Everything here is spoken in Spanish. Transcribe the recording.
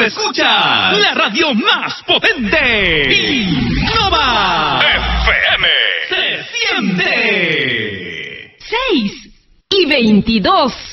escuchas la radio más potente. Innova FM. Se siente. 6:22.